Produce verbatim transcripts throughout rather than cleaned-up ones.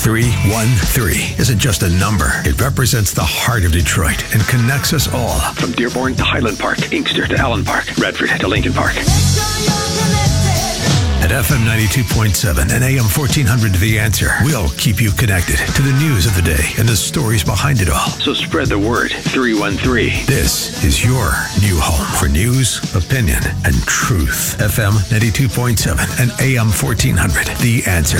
three one three isn't just a number. It represents the heart of Detroit and connects us all. From Dearborn to Highland Park, Inkster to Allen Park, Redford to Lincoln Park. At F M ninety-two point seven and A M fourteen hundred The Answer, we'll keep you connected to the news of the day and the stories behind it all. So spread the word. three one three. This is your new home for news, opinion, and truth. F M ninety-two point seven and A M fourteen hundred The Answer.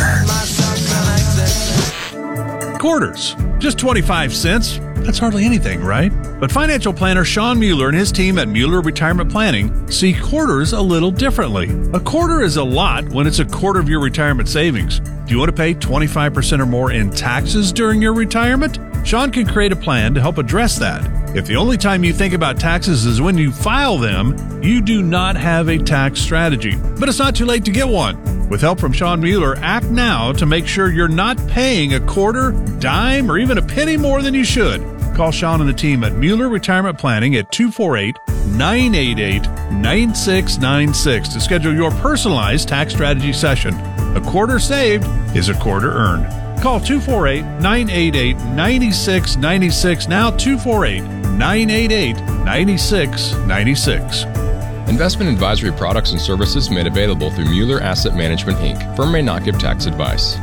Quarters. Just twenty-five cents. That's hardly anything, right? But financial planner Sean Mueller and his team at Mueller Retirement Planning see quarters a little differently. A quarter is a lot when it's a quarter of your retirement savings. Do you want to pay twenty-five percent or more in taxes during your retirement? Sean can create a plan to help address that. If the only time you think about taxes is when you file them, you do not have a tax strategy. But it's not too late to get one. With help from Sean Mueller, act now to make sure you're not paying a quarter, dime, or even a penny more than you should. Call Sean and the team at Mueller Retirement Planning at two four eight, nine eight eight, nine six nine six to schedule your personalized tax strategy session. A quarter saved is a quarter earned. Call two four eight, nine eight eight, nine six nine six now, two four eight, nine eight eight, nine six nine six. Investment advisory products and services made available through Mueller Asset Management, Incorporated. Firm may not give tax advice.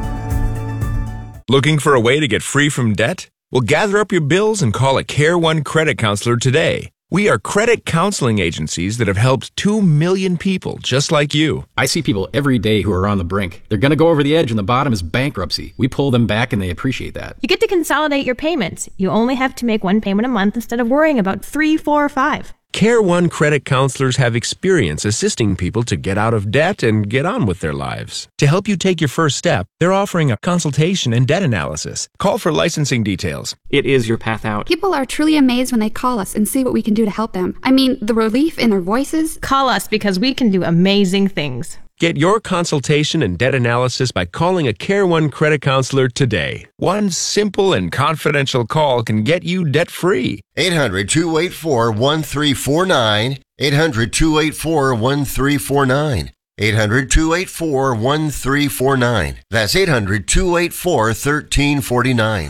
Looking for a way to get free from debt? Well, gather up your bills and call a Care One credit counselor today. We are credit counseling agencies that have helped two million people just like you. I see people every day who are on the brink. They're going to go over the edge and the bottom is bankruptcy. We pull them back and they appreciate that. You get to consolidate your payments. You only have to make one payment a month instead of worrying about three, four, or five. Care One credit counselors have experience assisting people to get out of debt and get on with their lives. To help you take your first step, they're offering a consultation and debt analysis. Call for licensing details. It is your path out. People are truly amazed when they call us and see what we can do to help them. I mean, the relief in their voices. Call us because we can do amazing things. Get your consultation and debt analysis by calling a Care One credit counselor today. One simple and confidential call can get you debt-free. eight hundred, two eight four, one three four nine. eight hundred, two eight four, one three four nine. eight hundred, two eight four, one three four nine. That's eight hundred, two eight four, one three four nine.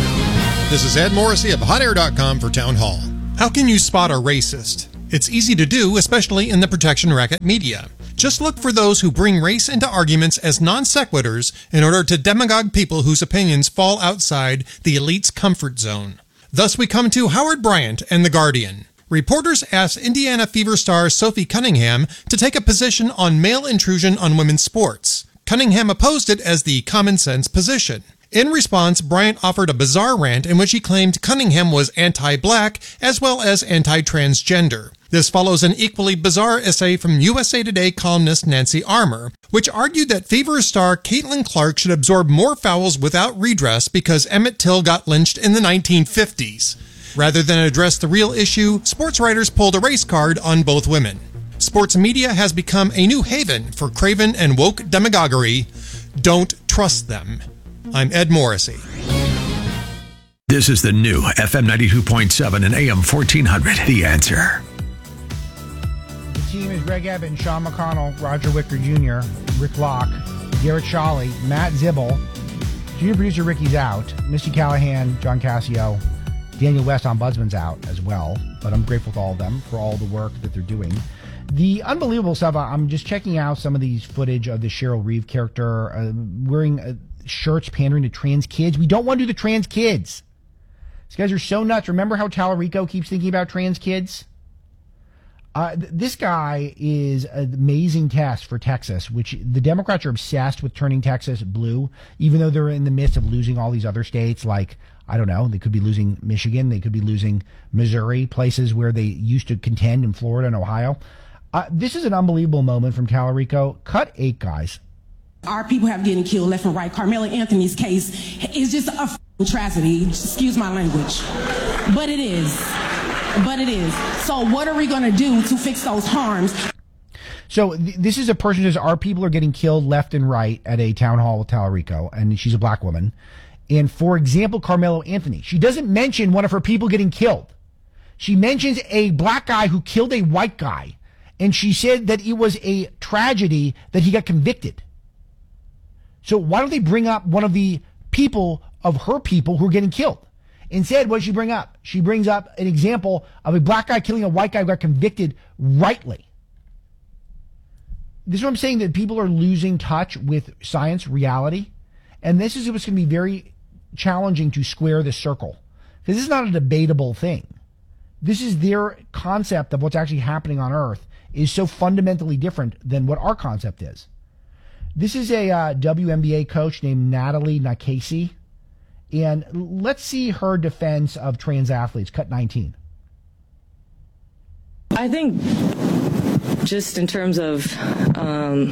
This is Ed Morrissey of hot air dot com for Town Hall. How can you spot a racist? It's easy to do, especially in the protection racket media. Just look for those who bring race into arguments as non sequiturs in order to demagogue people whose opinions fall outside the elite's comfort zone. Thus we come to Howard Bryant and The Guardian. Reporters asked Indiana Fever star Sophie Cunningham to take a position on male intrusion on women's sports. Cunningham opposed it as the common sense position. In response, Bryant offered a bizarre rant in which he claimed Cunningham was anti-black as well as anti-transgender. This follows an equally bizarre essay from U S A Today columnist Nancy Armour, which argued that Fever star Caitlin Clark should absorb more fouls without redress because Emmett Till got lynched in the nineteen fifties. Rather than address the real issue, sports writers pulled a race card on both women. Sports media has become a new haven for craven and woke demagoguery. Don't trust them. I'm Ed Morrissey. This is the new F M ninety-two point seven and A M fourteen hundred The Answer. The team is Greg Evan, Sean McConnell, Roger Wicker Junior, Rick Locke, Garrett Shawley, Matt Zibble, junior producer Ricky's out, Misty Callahan, John Cassio, Daniel West on Budsman's out as well, but I'm grateful to all of them for all the work that they're doing. The unbelievable stuff, I'm just checking out some of these footage of the Cheryl Reeve character uh, wearing uh, shirts pandering to trans kids. We don't want to do the trans kids. These guys are so nuts. Remember how Tallarico keeps thinking about trans kids? Uh, th- this guy is an amazing test for Texas, which the Democrats are obsessed with turning Texas blue, even though they're in the midst of losing all these other states. Like, I don't know, they could be losing Michigan, they could be losing Missouri, places where they used to contend in Florida and Ohio. Uh, this is an unbelievable moment from Tallarico. Cut eight, guys. Our people have getting killed left and right. Carmelo Anthony's case is just a f***ing tragedy. Excuse my language. But it is. But it is. So what are we going to do to fix those harms? So th- this is a person who says our people are getting killed left and right at a town hall with Tallarico, and she's a black woman. And for example, Carmelo Anthony, she doesn't mention one of her people getting killed. She mentions a black guy who killed a white guy, and she said that it was a tragedy that he got convicted. So why don't they bring up one of the people of her people who are getting killed. Instead, what does she bring up? She brings up an example of a black guy killing a white guy who got convicted rightly. This is what I'm saying, that people are losing touch with science, reality. And this is what's going to be very challenging to square this circle. Because this is not a debatable thing. This is their concept of what's actually happening on Earth is so fundamentally different than what our concept is. This is a uh, W N B A coach named Natalie Nakasi. And let's see her defense of trans athletes. Cut nineteen. I think just in terms of um,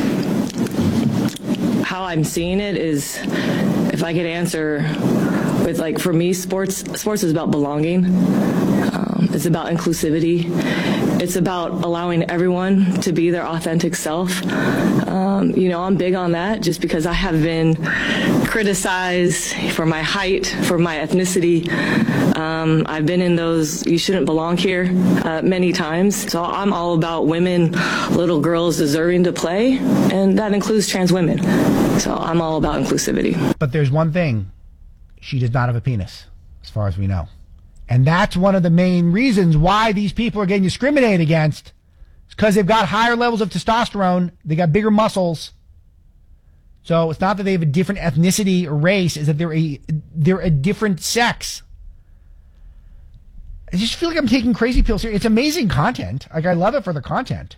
how I'm seeing it is, if I could answer with, like, for me, sports sports is about belonging. Um, it's about inclusivity. It's about allowing everyone to be their authentic self. Um, you know, I'm big on that just because I have been criticized for my height, for my ethnicity. Um, I've been in those "you shouldn't belong here" uh, many times. So I'm all about women, little girls deserving to play, and that includes trans women. So I'm all about inclusivity. But there's one thing. She does not have a penis, as far as we know. And that's one of the main reasons why these people are getting discriminated against. It's because they've got higher levels of testosterone. They got bigger muscles. So it's not that they have a different ethnicity or race. It's that they're a, they're a different sex. I just feel like I'm taking crazy pills here. It's amazing content. Like, I love it for the content.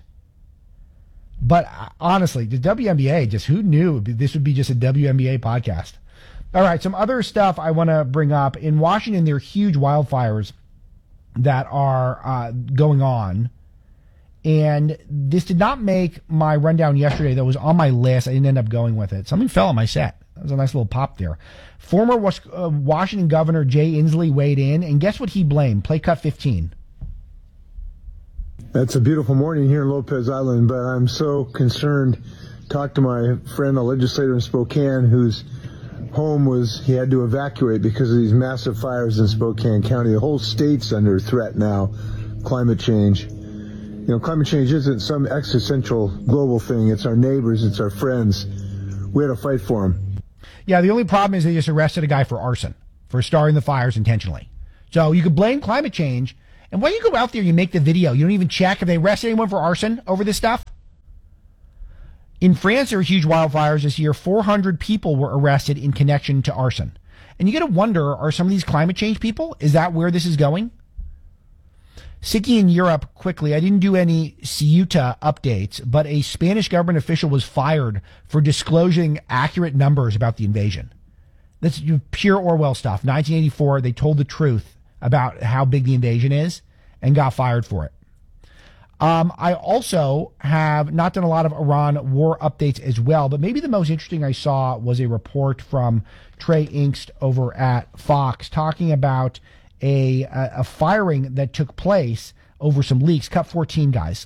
But uh, honestly, the W N B A, just who knew this would be just a W N B A podcast? All right, some other stuff I want to bring up. In Washington, there are huge wildfires that are uh, going on. And this did not make my rundown yesterday. That was on my list. I didn't end up going with it. Something fell on my set. That was a nice little pop there. Former uh, Washington Governor Jay Inslee weighed in, and guess what he blamed? Play cut fifteen. It's a beautiful morning here in Lopez Island, but I'm so concerned. Talked to my friend, a legislator in Spokane, whose home was, he had to evacuate because of these massive fires in Spokane County. The whole state's under threat now. Climate change. You know, climate change isn't some existential global thing. It's our neighbors. It's our friends. We had to fight for them. Yeah, the only problem is they just arrested a guy for arson, for starting the fires intentionally. So you could blame climate change. And when you go out there, you make the video. You don't even check if they arrest anyone for arson over this stuff. In France, there were huge wildfires this year. four hundred people were arrested in connection to arson. And you got to wonder, are some of these climate change people? Is that where this is going? Sicky in Europe, quickly, I didn't do any Ceuta updates, but a Spanish government official was fired for disclosing accurate numbers about the invasion. That's pure Orwell stuff. nineteen eighty-four, they told the truth about how big the invasion is and got fired for it. Um, I also have not done a lot of Iran war updates as well, but maybe the most interesting I saw was a report from Trey Inkst over at Fox talking about a, a, a firing that took place over some leaks. Cut fourteen, guys.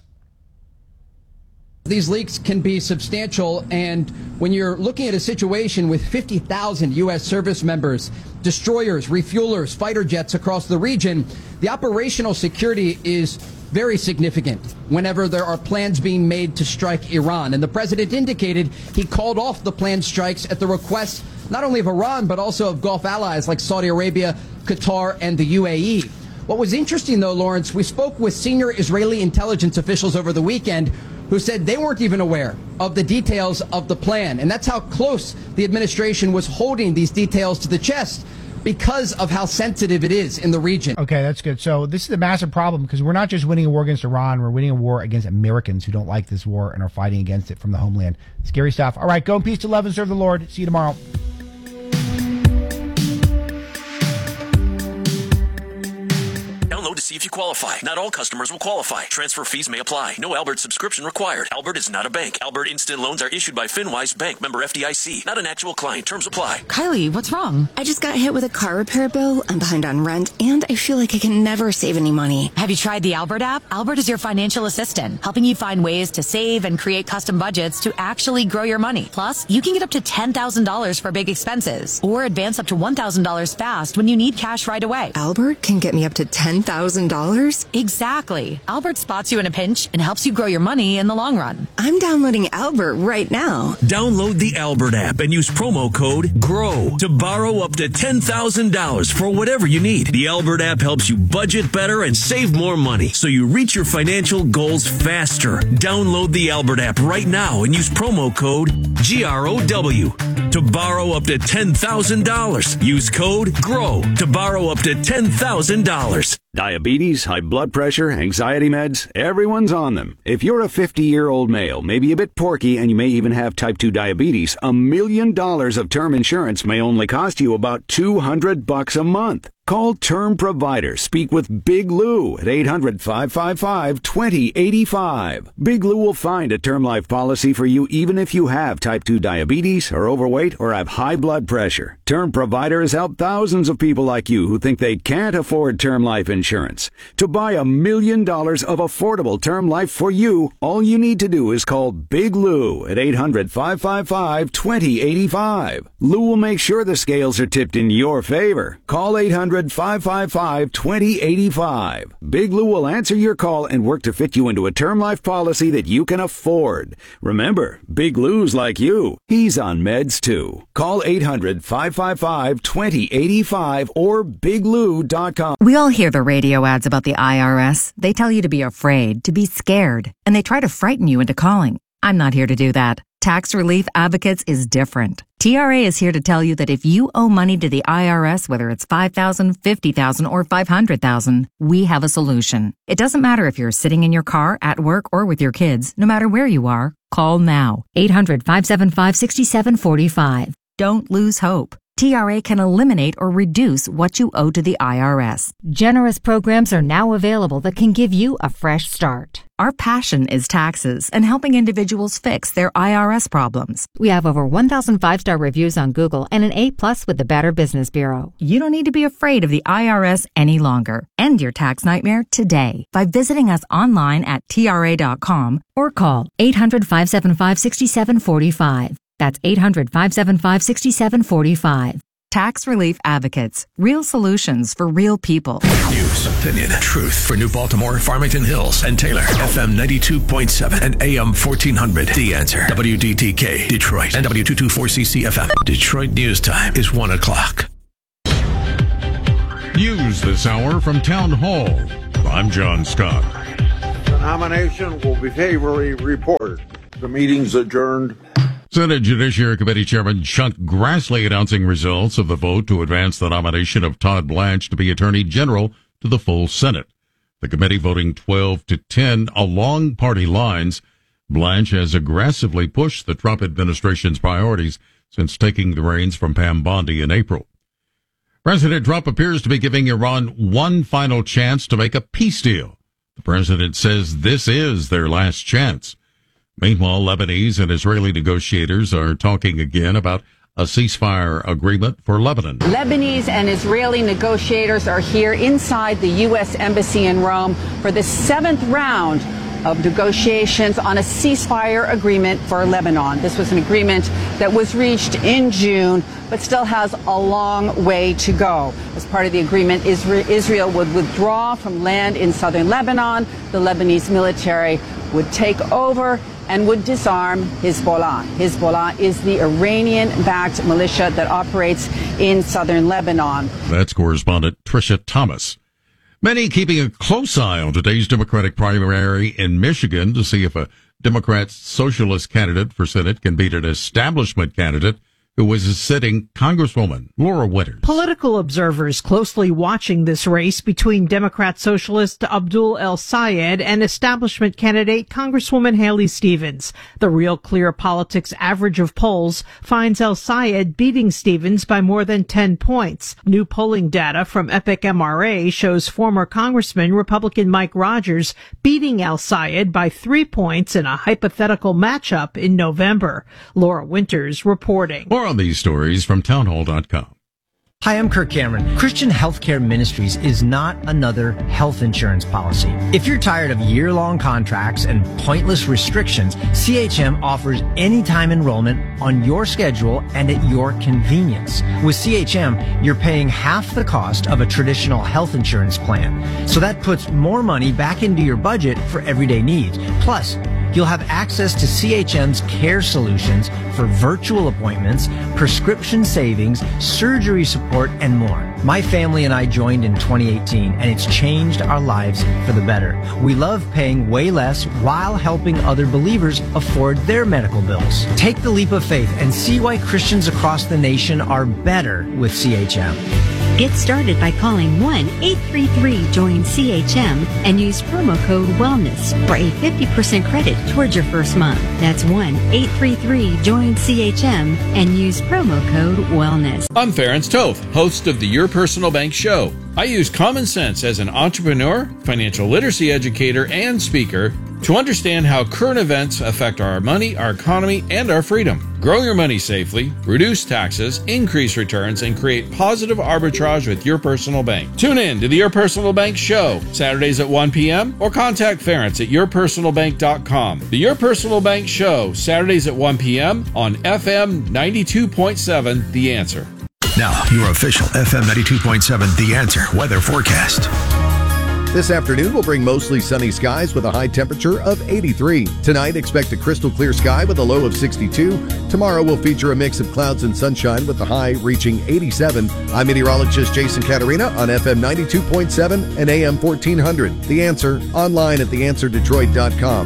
These leaks can be substantial, and when you're looking at a situation with fifty thousand U S service members, destroyers, refuelers, fighter jets across the region, the operational security is very significant whenever there are plans being made to strike Iran. And the president indicated he called off the planned strikes at the request not only of Iran, but also of Gulf allies like Saudi Arabia, Qatar, and the U A E. What was interesting, though, Lawrence, we spoke with senior Israeli intelligence officials over the weekend who said they weren't even aware of the details of the plan. And that's how close the administration was holding these details to the chest, because of how sensitive it is in the region. Okay, that's good. So this is a massive problem because we're not just winning a war against Iran, we're winning a war against Americans who don't like this war and are fighting against it from the homeland. Scary stuff. All right, go in peace to love and serve the Lord. See you tomorrow. To see if you qualify. Not all customers will qualify. Transfer fees may apply. No Albert subscription required. Albert is not a bank. Albert Instant Loans are issued by FinWise Bank, member F D I C. Not an actual client. Terms apply. Kylie, what's wrong? I just got hit with a car repair bill. I'm behind on rent, and I feel like I can never save any money. Have you tried the Albert app? Albert is your financial assistant, helping you find ways to save and create custom budgets to actually grow your money. Plus, you can get up to ten thousand dollars for big expenses, or advance up to one thousand dollars fast when you need cash right away. Albert can get me up to ten thousand thousand dollars? Exactly. Albert spots you in a pinch and helps you grow your money in the long run. I'm downloading Albert right now. Download the Albert app and use promo code GROW to borrow up to ten thousand dollars for whatever you need. The Albert app helps you budget better and save more money so you reach your financial goals faster. Download the Albert app right now and use promo code G R O W to borrow up to ten thousand dollars. Use code GROW to borrow up to ten thousand dollars. Diabetes, high blood pressure, anxiety meds, everyone's on them. If you're a fifty-year-old male, maybe a bit porky, and you may even have type two diabetes, a million dollars of term insurance may only cost you about two hundred bucks a month. Call Term Provider. Speak with Big Lou at eight hundred, five five five, two zero eight five. Big Lou will find a term life policy for you even if you have type two diabetes, are overweight, or have high blood pressure. Term Provider has helped thousands of people like you who think they can't afford term life insurance. To buy a million dollars of affordable term life for you, all you need to do is call Big Lou at eight hundred, five five five, two zero eight five. Lou will make sure the scales are tipped in your favor. Call eight hundred, five five five, two zero eight five. Big Lou will answer your call and work to fit you into a term life policy that you can afford. Remember, Big Lou's like you. He's on meds too. Call eight hundred, five five five, two zero eight five or big lou dot com. We all hear the radio ads about the I R S. They tell you to be afraid, to be scared, and they try to frighten you into calling. I'm not here to do that. Tax Relief Advocates is different. T R A is here to tell you that if you owe money to the I R S, whether it's five thousand dollars, fifty thousand dollars, or five hundred thousand dollars, we have a solution. It doesn't matter if you're sitting in your car, at work, or with your kids. No matter where you are, call now. eight hundred, five seven five, six seven four five. Don't lose hope. T R A can eliminate or reduce what you owe to the I R S. Generous programs are now available that can give you a fresh start. Our passion is taxes and helping individuals fix their I R S problems. We have over one thousand five-star reviews on Google and an A plus with the Better Business Bureau. You don't need to be afraid of the I R S any longer. End your tax nightmare today by visiting us online at T R A dot com or call eight hundred, five seven five, six seven four five. That's eight hundred, five seven five, six seven four five. Tax Relief Advocates. Real solutions for real people. News, opinion, truth for New Baltimore, Farmington Hills, and Taylor. F M ninety-two point seven and A M fourteen hundred. The Answer. W D T K, Detroit. And W two twenty-four C C F M. Detroit News Time is one o'clock. News this hour from Town Hall. I'm John Scott. The nomination will be favorably reported. The meeting's adjourned. Senate Judiciary Committee Chairman Chuck Grassley announcing results of the vote to advance the nomination of Todd Blanche to be Attorney General to the full Senate. The committee voting twelve to ten along party lines. Blanche has aggressively pushed the Trump administration's priorities since taking the reins from Pam Bondi in April. President Trump appears to be giving Iran one final chance to make a peace deal. The president says this is their last chance. Meanwhile, Lebanese and Israeli negotiators are talking again about a ceasefire agreement for Lebanon. Lebanese and Israeli negotiators are here inside the U S Embassy in Rome for the seventh round of negotiations on a ceasefire agreement for Lebanon. This was an agreement that was reached in June, but still has a long way to go. As part of the agreement, Israel would withdraw from land in southern Lebanon. The Lebanese military would take over and would disarm Hezbollah. Hezbollah is the Iranian-backed militia that operates in southern Lebanon. That's correspondent Tricia Thomas. Many keeping a close eye on today's Democratic primary in Michigan to see if a Democrat socialist candidate for Senate can beat an establishment candidate who was a sitting Congresswoman, Laura Winters. Political observers closely watching this race between Democrat socialist Abdul El-Sayed and establishment candidate Congresswoman Haley Stevens. The Real Clear Politics average of polls finds El-Sayed beating Stevens by more than ten points. New polling data from Epic M R A shows former Congressman Republican Mike Rogers beating El-Sayed by three points in a hypothetical matchup in November. Laura Winters reporting. More on these stories from townhall dot com. Hi, I'm Kirk Cameron. Christian Healthcare Ministries is not another health insurance policy. If you're tired of year-long contracts and pointless restrictions, C H M offers anytime enrollment on your schedule and at your convenience. With C H M, you're paying half the cost of a traditional health insurance plan. So that puts more money back into your budget for everyday needs. Plus, you'll have access to C H M's care solutions for virtual appointments, prescription savings, surgery support, and more. My family and I joined in twenty eighteen, and it's changed our lives for the better. We love paying way less while helping other believers afford their medical bills. Take the leap of faith and see why Christians across the nation are better with C H M. Get started by calling one eight three three join C H M and use promo code WELLNESS for a fifty percent credit towards your first month. That's one eight three three join C H M and use promo code WELLNESS. I'm Ferenc Toth, host of the Your Personal Bank Show. I use common sense as an entrepreneur, financial literacy educator, and speaker to understand how current events affect our money, our economy, and our freedom. Grow your money safely, reduce taxes, increase returns, and create positive arbitrage with Your Personal Bank. Tune in to the Your Personal Bank Show, Saturdays at one p.m. or contact Ferenc at your personal bank dot com. The Your Personal Bank Show, Saturdays at one p.m. on F M ninety-two point seven, The Answer. Now, your official F M ninety-two point seven The Answer weather forecast. This afternoon will bring mostly sunny skies with a high temperature of eighty-three. Tonight, expect a crystal clear sky with a low of sixty-two. Tomorrow will feature a mix of clouds and sunshine with the high reaching eighty-seven. I'm meteorologist Jason Caterina on F M ninety-two point seven and A M fourteen hundred. The Answer, online at the answer detroit dot com.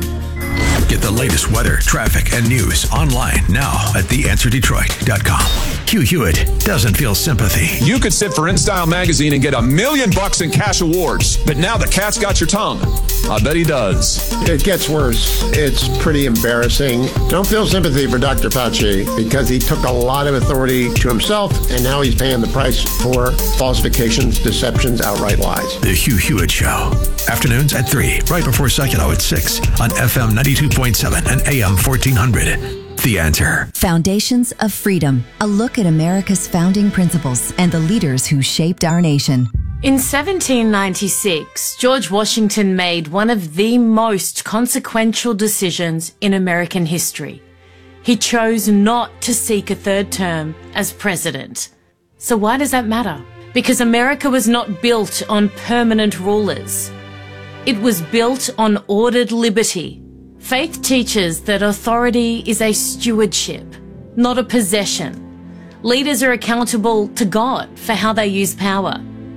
Get the latest weather, traffic, and news online now at the answer detroit dot com. Hugh Hewitt doesn't feel sympathy. You could sit for InStyle magazine and get a million bucks in cash awards, but now the cat's got your tongue. I bet he does. It gets worse. It's pretty embarrassing. Don't feel sympathy for Doctor Fauci because he took a lot of authority to himself, and now he's paying the price for falsifications, deceptions, outright lies. The Hugh Hewitt Show. Afternoons at three, right before Seculo at six on F M ninety-two point seven and A M fourteen hundred. The Answer. Foundations of Freedom. A look at America's founding principles and the leaders who shaped our nation. In seventeen ninety-six, George Washington made one of the most consequential decisions in American history. He chose not to seek a third term as president. So why does that matter? Because America was not built on permanent rulers. It was built on ordered liberty. Faith teaches that authority is a stewardship, not a possession. Leaders are accountable to God for how they use power.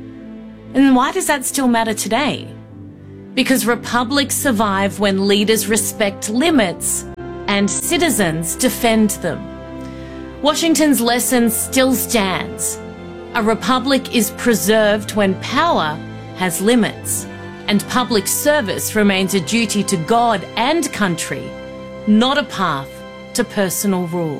And why does that still matter today? Because republics survive when leaders respect limits and citizens defend them. Washington's lesson still stands. A republic is preserved when power has limits, and public service remains a duty to God and country, not a path to personal rule.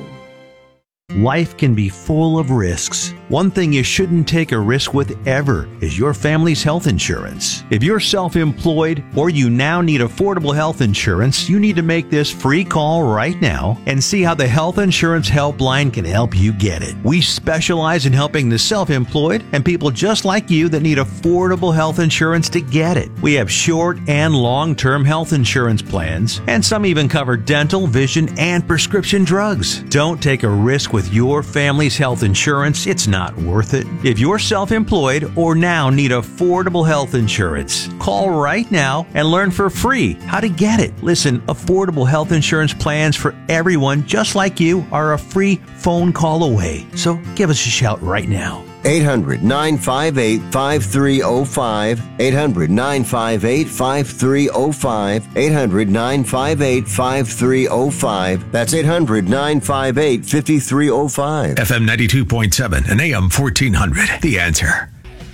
Life can be full of risks. One thing you shouldn't take a risk with ever is your family's health insurance. If you're self-employed or you now need affordable health insurance, you need to make this free call right now and see how the Health Insurance Helpline can help you get it. We specialize in helping the self-employed and people just like you that need affordable health insurance to get it. We have short and long-term health insurance plans, and some even cover dental, vision, and prescription drugs. Don't take a risk with your family's health insurance. It's not worth it. If you're self-employed or now need affordable health insurance, call right now and learn for free how to get it. Listen, affordable health insurance plans for everyone just like you are a free phone call away. So give us a shout right now. eight hundred nine five eight five three zero five. eight hundred nine five eight five three zero five. eight hundred nine five eight five three zero five. That's eight hundred nine five eight five three zero five. F M ninety-two point seven and A M fourteen hundred. The Answer.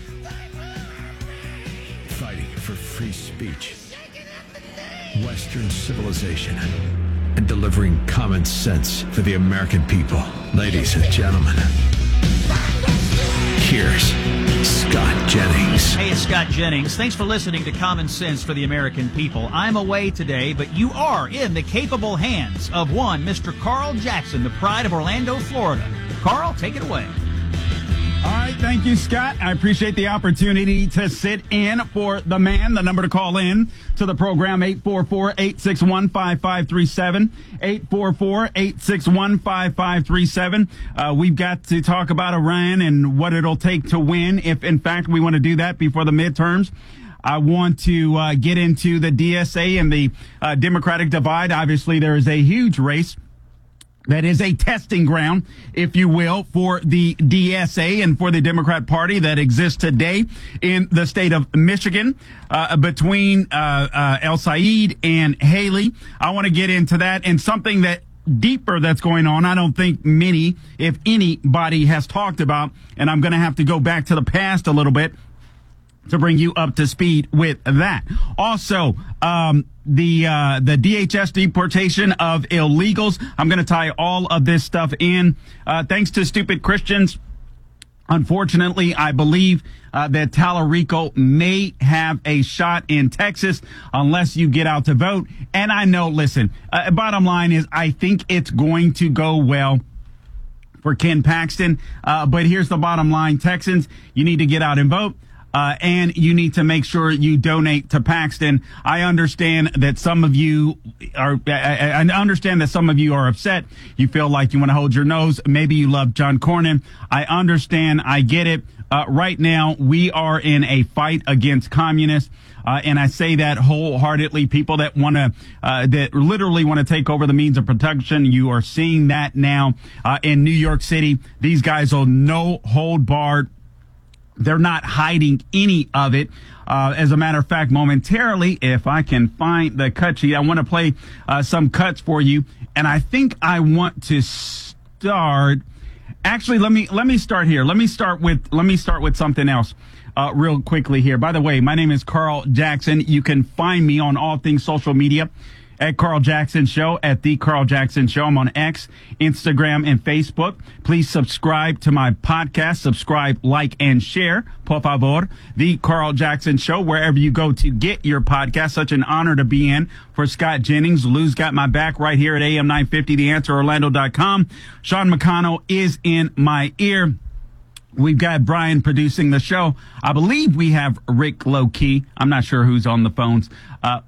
Fighting for free speech, Western civilization, and delivering common sense for the American people. Ladies and gentlemen, here's Scott Jennings. Hey, it's Scott Jennings. Thanks for listening to Common Sense for the American People. I'm away today, but you are in the capable hands of one Mister Carl Jackson, the pride of Orlando, Florida. Carl, take it away. All right, thank you, Scott. I appreciate the opportunity to sit in for the man. The number to call in to the program, eight four four, eight six one, five five three seven, eight four four, eight six one, five five three seven. Uh, we've got to talk about Iran and what it'll take to win, if in fact we want to do that before the midterms. I want to uh, get into the D S A and the uh, Democratic divide. Obviously, there is a huge race that is a testing ground, if you will, for the D S A and for the Democrat Party that exists today in the state of Michigan uh, between uh, uh, El Sayed and Haley. I want to get into that and something that deeper that's going on. I don't think many, if anybody, has talked about, and I'm going to have to go back to the past a little bit to bring you up to speed with that. Also, um, the uh, the D H S deportation of illegals. I'm going to tie all of this stuff in. Uh, thanks to stupid Christians. Unfortunately, I believe uh, that Tallarico may have a shot in Texas unless you get out to vote. And I know, listen, uh, bottom line is I think it's going to go well for Ken Paxton. Uh, but here's the bottom line. Texans, you need to get out and vote. Uh, and you need to make sure you donate to Paxton. I understand that some of you are, I, I understand that some of you are upset. You feel like you want to hold your nose. Maybe you love John Cornyn. I understand. I get it. Uh, right now, we are in a fight against communists. Uh, and I say that wholeheartedly. People that want to, uh, that literally want to take over the means of protection. You are seeing that now, uh, in New York City. These guys will no hold barred. They're not hiding any of it. Uh, as a matter of fact, momentarily, if I can find the cut sheet, I want to play uh, some cuts for you. And I think I want to start. Actually, let me let me start here. Let me start with let me start with something else uh, real quickly here. By the way, my name is Carl Jackson. You can find me on all things social media at Carl Jackson Show, at The Carl Jackson Show. I'm on X, Instagram, and Facebook. Please subscribe to my podcast. Subscribe, like, and share. Por favor. The Carl Jackson Show, wherever you go to get your podcast. Such an honor to be in for Scott Jennings. Lou's got my back right here at A M nine fifty, the answer orlando dot com. Sean McConnell is in my ear. We've got Brian producing the show. I believe we have Rick Lowkey. I'm not sure who's on the phones. Uh,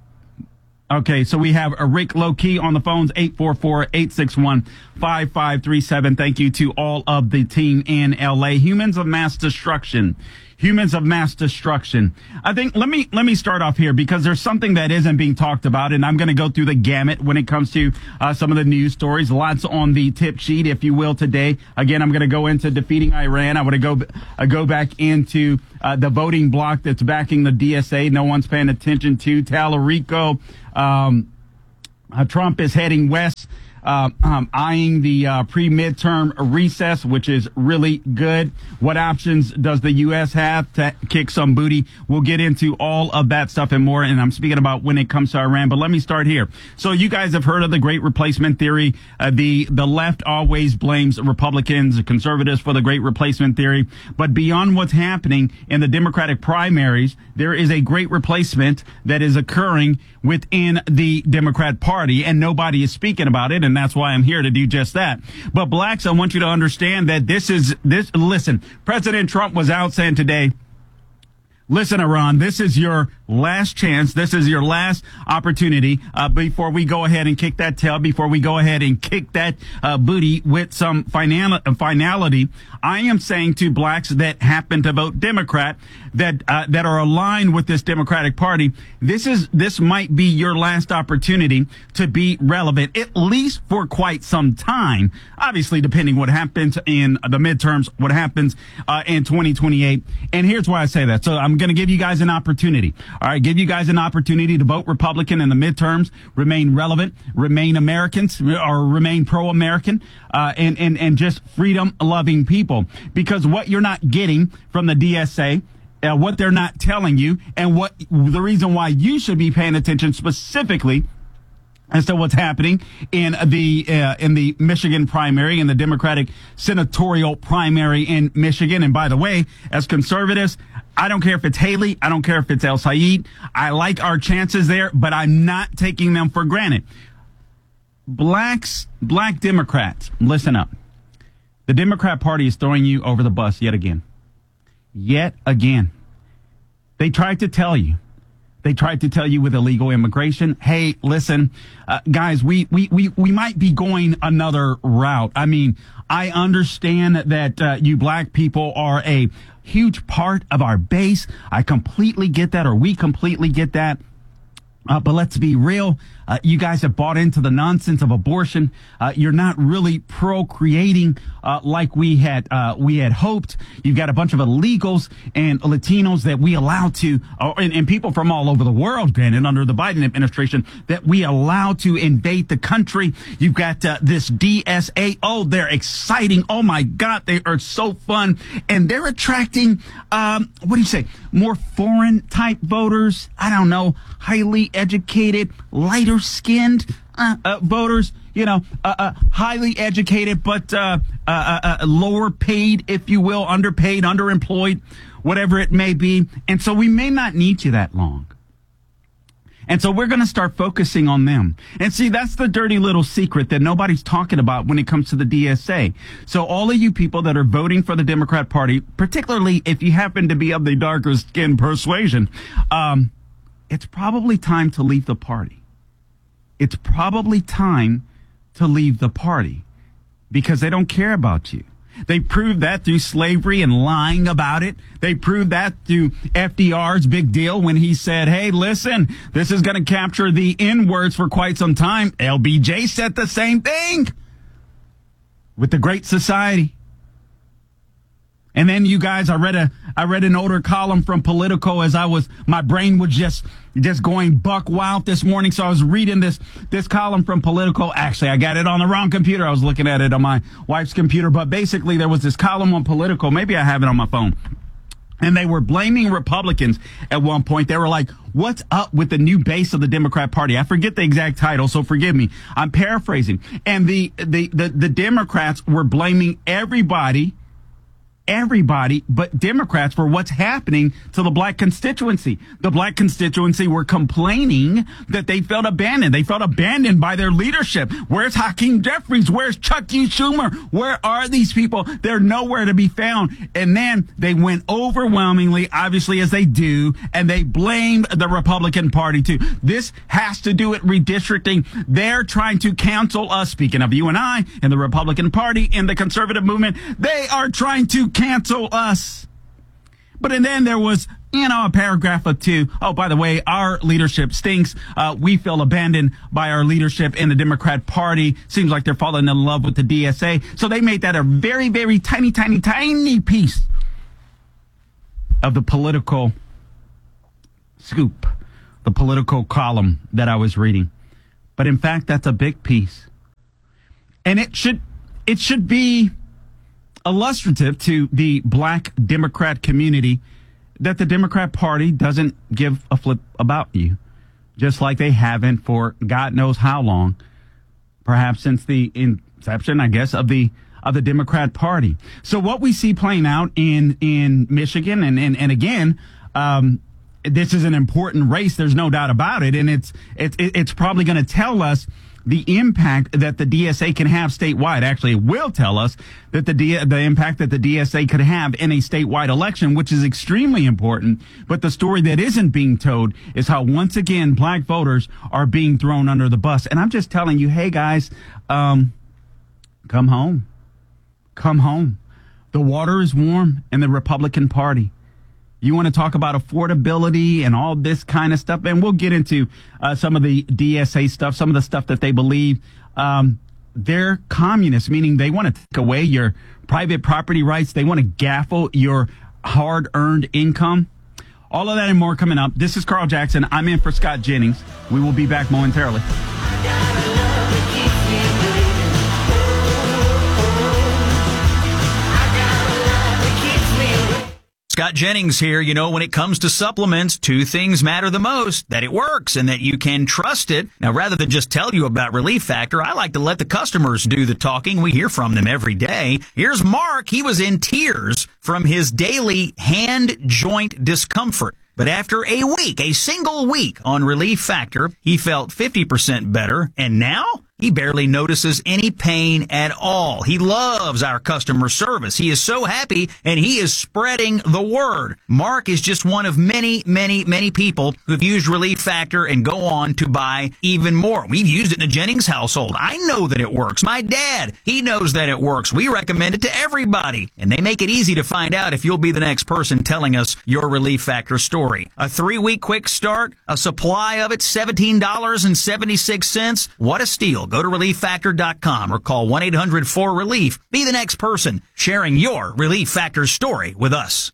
Okay, so we have a Rick Lowkey on the phones, eight four four, eight six one, five five three seven. Thank you to all of the team in L A. Humans of Mass Destruction. Humans of Mass Destruction. I think, let me, let me start off here because there's something that isn't being talked about, and I'm going to go through the gamut when it comes to uh, some of the news stories. Lots on the tip sheet, if you will, today. Again, I'm going to go into defeating Iran. I want to go, uh, go back into uh, the voting bloc that's backing the D S A. No one's paying attention to Tallarico. Um, uh, Trump is heading west, uh, um, eyeing the uh, pre-midterm recess, which is really good. What options does the U S have to kick some booty? We'll get into all of that stuff and more. And I'm speaking about when it comes to Iran. But let me start here. So you guys have heard of the Great Replacement Theory. Uh, the the left always blames Republicans, conservatives for the Great Replacement Theory. But beyond what's happening in the Democratic primaries, there is a great replacement that is occurring within the Democrat Party, and nobody is speaking about it, and that's why I'm here to do just that. But blacks, I want you to understand that this is this. Listen, President Trump was out saying today, listen, Iran, this is your last chance. This is your last opportunity uh, before we go ahead and kick that tail, before we go ahead and kick that uh, booty with some final, finality. I am saying to blacks that happen to vote Democrat, that uh, that are aligned with this Democratic Party, this is this might be your last opportunity to be relevant, at least for quite some time. Obviously, depending what happens in the midterms, what happens uh, in twenty twenty-eight. And here's why I say that. So I'm going to give you guys an opportunity. All right, give you guys an opportunity to vote Republican in the midterms, remain relevant, remain Americans, or remain pro-American, uh, and, and, and just freedom-loving people. Because what you're not getting from the D S A, uh, what they're not telling you, and what the reason why you should be paying attention specifically as to what's happening in the uh, in the Michigan primary, in the Democratic senatorial primary in Michigan. And by the way, as conservatives, I don't care if it's Haley. I don't care if it's El Sayed. I like our chances there, but I'm not taking them for granted. Blacks, black Democrats, listen up. The Democrat Party is throwing you over the bus yet again. Yet again. They tried to tell you. They tried to tell you with illegal immigration, hey, listen, uh, guys, we, we, we, we might be going another route. I mean, I understand that uh, you black people are a huge part of our base. I completely get that, or we completely get that. Uh, but let's be real. Uh, you guys have bought into the nonsense of abortion. Uh, you're not really procreating uh, like we had uh, we had hoped. You've got a bunch of illegals and Latinos that we allow to, uh, and, and people from all over the world, granted, under the Biden administration, that we allow to invade the country. You've got uh, this D S A. Oh, they're exciting. Oh, my God, they are so fun. And they're attracting, um, what do you say, more foreign type voters? I don't know, highly educated, lighter skinned uh, uh, voters, you know, uh, uh, highly educated, but uh, uh, uh, uh, lower paid, if you will, underpaid, underemployed, whatever it may be. And so we may not need you that long. And so we're going to start focusing on them. And see, that's the dirty little secret that nobody's talking about when it comes to the D S A. So all of you people that are voting for the Democrat Party, particularly if you happen to be of the darker skin persuasion, um, it's probably time to leave the party. It's probably time to leave the party because they don't care about you. They proved that through slavery and lying about it. They proved that through F D R's big deal when he said, hey, listen, this is going to capture the N-words for quite some time. L B J said the same thing with the Great Society. And then you guys, I read a, I read an older column from Politico as I was, my brain was just, just going buck wild this morning. So I was reading this, this column from Politico. Actually, I got it on the wrong computer. I was looking at it on my wife's computer, but basically there was this column on Politico. Maybe I have it on my phone. And they were blaming Republicans at one point. They were like, what's up with the new base of the Democrat Party? I forget the exact title, so forgive me. I'm paraphrasing. And the, the, the, the Democrats were blaming everybody everybody but Democrats for what's happening to the black constituency. The black constituency were complaining that they felt abandoned. They felt abandoned by their leadership. Where's Hakeem Jeffries? Where's Chuck E. Schumer? Where are these people? They're nowhere to be found. And then they went overwhelmingly, obviously, as they do, and they blamed the Republican Party too. This has to do with redistricting. They're trying to cancel us. Speaking of you and I and the Republican Party and the conservative movement, they are trying to cancel us. But and then there was, you know, a paragraph or two. Oh, by the way, our leadership stinks. Uh, we feel abandoned by our leadership in the Democrat Party. Seems like they're falling in love with the D S A. So they made that a very, very tiny, tiny, tiny piece of the political scoop, the political column that I was reading. But in fact, that's a big piece. And it should, it should be illustrative to the black Democrat community that the Democrat Party doesn't give a flip about you, just like they haven't for God knows how long, perhaps since the inception, I guess, of the of the Democrat Party. So what we see playing out in in Michigan, and and, and again, um, this is an important race. There's no doubt about it, and it's it's it's probably going to tell us the impact that the D S A can have statewide. Actually, it will tell us that the D- the impact that the D S A could have in a statewide election, which is extremely important. But the story that isn't being told is how, once again, black voters are being thrown under the bus. And I'm just telling you, hey, guys, um, come home. Come home. The water is warm in the Republican Party. You want to talk about affordability and all this kind of stuff, and we'll get into uh, some of the D S A stuff, some of the stuff that they believe. Um, they're communists, meaning they want to take away your private property rights. They want to gaffle your hard-earned income. All of that and more coming up. This is Carl Jackson. I'm in for Scott Jennings. We will be back momentarily. Scott Jennings here. You know, when it comes to supplements, two things matter the most: that it works and that you can trust it. Now, rather than just tell you about Relief Factor, I like to let the customers do the talking. We hear from them every day. Here's Mark. He was in tears from his daily hand joint discomfort. But after a week, a single week on Relief Factor, he felt fifty percent better. And now He barely notices any pain at all. He loves our customer service. He is so happy, and he is spreading the word. Mark is just one of many, many, many people who've used Relief Factor and go on to buy even more. We've used it in the Jennings household. I know that it works. My dad, he knows that it works. We recommend it to everybody, and they make it easy to find out if you'll be the next person telling us your Relief Factor story. A three-week quick start, a supply of it, seventeen dollars and seventy-six cents. What a steal. Go to relief factor dot com or call one eight hundred four relief. Be the next person sharing your Relief Factor story with us.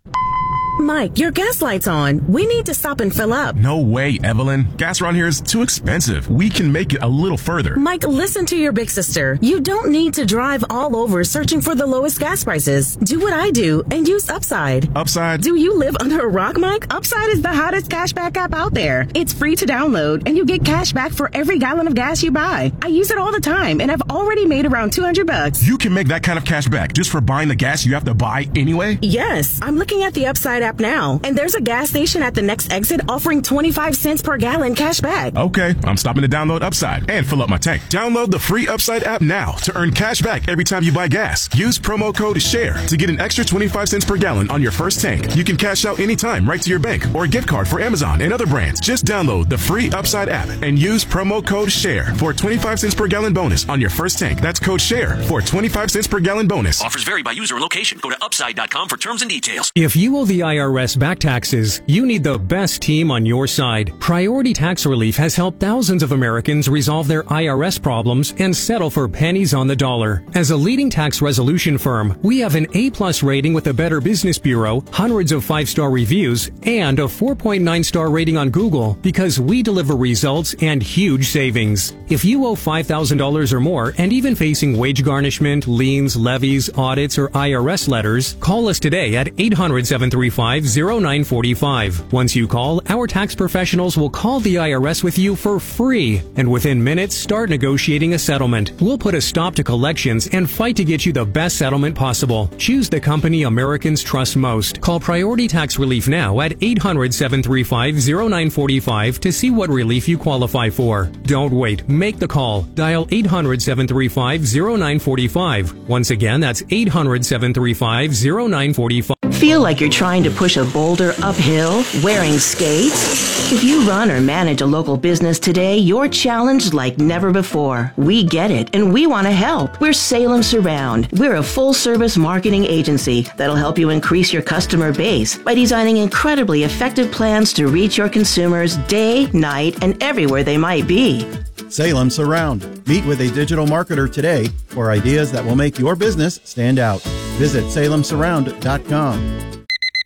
Mike, your gas light's on. We need to stop and fill up. No way, Evelyn. Gas around here is too expensive. We can make it a little further. Mike, listen to your big sister. You don't need to drive all over searching for the lowest gas prices. Do what I do and use Upside. Upside? Do you live under a rock, Mike? Upside is the hottest cashback app out there. It's free to download, and you get cash back for every gallon of gas you buy. I use it all the time, and I've already made around two hundred bucks. You can make that kind of cash back just for buying the gas you have to buy anyway? Yes. I'm looking at the Upside app now, and there's a gas station at the next exit offering twenty-five cents per gallon cash back. Okay, I'm stopping to download Upside and fill up my tank. Download the free Upside app now to earn cash back every time you buy gas. Use promo code SHARE to get an extra twenty-five cents per gallon on your first tank. You can cash out anytime right to your bank or gift card for Amazon and other brands. Just download the free Upside app and use promo code SHARE for a twenty-five cents per gallon bonus on your first tank. That's code SHARE for a twenty-five cents per gallon bonus. Offers vary by user and location. Go to upside dot com for terms and details. If you owe the I R S back taxes, you need the best team on your side. Priority Tax Relief has helped thousands of Americans resolve their I R S problems and settle for pennies on the dollar. As a leading tax resolution firm, we have an A-plus rating with the Better Business Bureau, hundreds of five-star reviews, and a four point nine star rating on Google because we deliver results and huge savings. If you owe five thousand dollars or more and even facing wage garnishment, liens, levies, audits, or I R S letters, call us today at eight hundred, seven three five, zero nine four five. Once you call, our tax professionals will call the I R S with you for free, and within minutes start negotiating a settlement. We'll put a stop to collections and fight to get you the best settlement possible. Choose the company Americans trust most. Call Priority Tax Relief now at eight hundred, seven three five, zero nine four five to see what relief you qualify for. Don't wait. Make the call. Dial eight hundred, seven three five, zero nine four five. Once again, that's eight hundred, seven three five, zero nine four five. Feel like you're trying to push a boulder uphill wearing skates? If you run or manage a local business today, you're challenged like never before. We get it, and we want to help. We're Salem Surround. We're a full-service marketing agency that'll help you increase your customer base by designing incredibly effective plans to reach your consumers day, night, and everywhere they might be. Salem Surround. Meet with a digital marketer today for ideas that will make your business stand out. Visit salem surround dot com.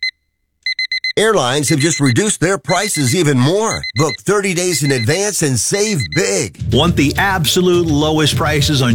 Airlines have just reduced their prices even more. Book thirty days in advance and save big. Want the absolute lowest prices on